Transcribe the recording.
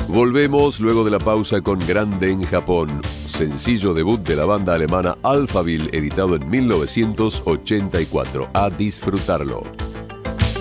Volvemos luego de la pausa con Grande en Japón, sencillo debut de la banda alemana Alphaville, editado en 1984. A disfrutarlo.